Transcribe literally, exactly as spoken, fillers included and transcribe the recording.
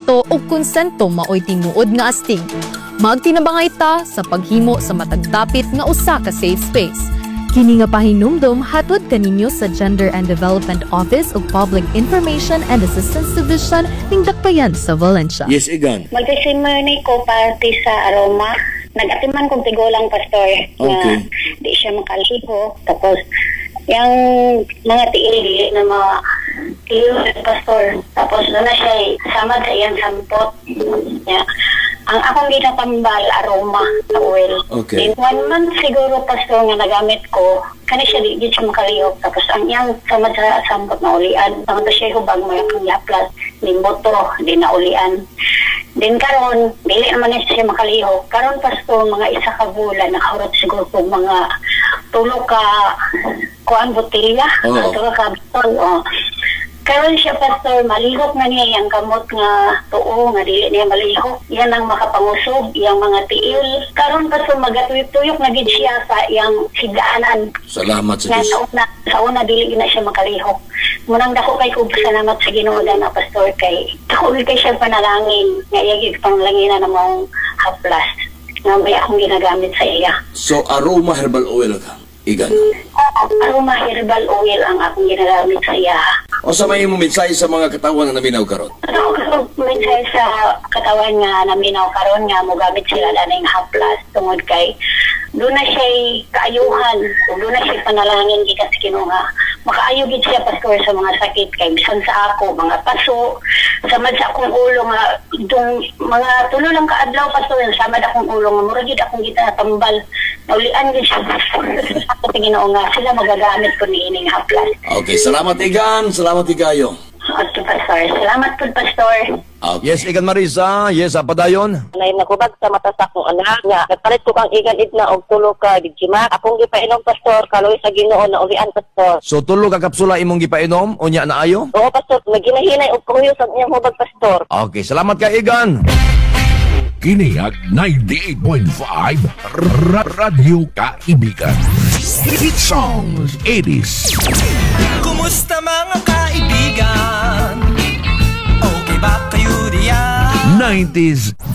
respeto ug konsento maoy tinuod nga astig. Magtinabangay ta sa paghimo sa matagdapit nga usa ka safe space. Kini nga pahinumdom hatod kaninyo sa Gender and Development Office ug Public Information and Assistance Division ning Dakbayan sa Valencia. Yes, Igan. Magsisimony ko party sa Aroma. Nag-atiman kong tigulang pastor na Okay. di siya makaliho. Tapos, yung mga tiil na mga tiil pastor. Tapos, doon na siya samad sa iyang sampot. Yeah. Ang akong ginatambal, Aroma, sa oil. Okay. Then, one month siguro, pastor, nga nagamit ko, kani siya di, di siya makalihok. Tapos, ang iyang samad sa sampot na ulian. Tapos, siya hubag mo yung yaplas. Di moto, di na ulian. Then karon, dili naman na siya makalihok. Karon, pastor, mga isa ka bulan, nakahurot siguro po mga tulo ka kuan botelya. Oo. Tulo ka bitol, oh. Karon siya, pastor, malihok na niya yung kamot nga tuo, nga dili niya malihok. Yan ang makapangusog, yung mga tiil. Karon, pastor, magatuyok-tuyok na gid siya sa yung higaanan. Salamat sa Nga Diyos. sa una, sa una dili na siya makalihok. Munang dako kay ko salamat sa Ginoo na pastor kay dako kay siya panalangin nga iyagig panglangina na mong haplas nga may akong ginagamit sa iya. So, Aroma Herbal Oil ka, Igan. Oo, aroma herbal oil ang akong ginagamit sa iya. O sa may mo mensahe sa mga katawan na naminaw karon. Ano ako mensahe sa katawan nga naminaw karon nga mo gamit sila na ng haplas tungod kay doon na siya kaayuhan, doon na siya panalangin gikan sa Ginoo nga makaayo gid siya pastor sa mga sakit kay bisan sa ako mga paso samad sa akong ulo nga itong mga tulo lang kaadlaw pastor samad akong ulo nga mura gid akong gitatambal naulian gid siya sa Ginoo nga sila magagamit ko ni ining haplas. Okay, salamat Igan. Salamat Igayo. Okay, pastor. Salamat po, pastor. Okay. Yes, Igan Marisa. Yes, apa dayon? Nay nagubag sa mata sa akong anak nga nagpalit ko kang igan idna og tulo ka digima akong gipainom pastor kaloy sa Ginoo na ulian pastor. So tulo ka kapsula imong gipainom unya na ayo? Oo pastor, naginahinay og kuyo sa iyang hubag pastor. Okay, salamat ka Igan. Kini ang ninety-eight point five Ra- Radyo Kaibigan. Hit songs, eighties. Kumusta mga kaibigan? Okay ba kayo diyan? nineties